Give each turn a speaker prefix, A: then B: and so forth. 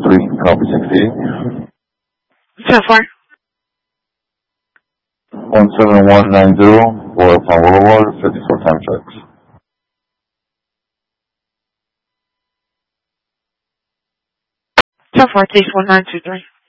A: 3, copy 68. 17190 for Palm Boulevard, 54 time checks.
B: 10-4, 16923.